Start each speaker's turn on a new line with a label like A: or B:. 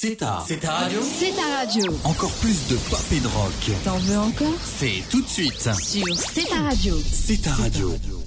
A: C'est ta radio.
B: C'est ta radio.
A: Encore plus de pop et de rock.
B: T'en veux encore?
A: C'est tout de suite
B: Sur C'est ta radio.
A: C'est ta radio.